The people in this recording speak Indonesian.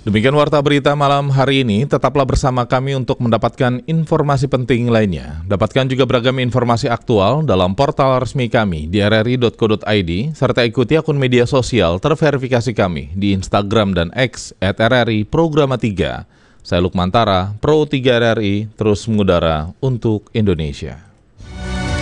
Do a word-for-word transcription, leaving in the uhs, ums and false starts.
Demikian warta berita malam hari ini, tetaplah bersama kami untuk mendapatkan informasi penting lainnya. Dapatkan juga beragam informasi aktual dalam portal resmi kami di r r i titik co titik i d, serta ikuti akun media sosial terverifikasi kami di Instagram dan X at r r i programa tiga. Saya Lukmantara, Pro tiga R R I, terus mengudara untuk Indonesia.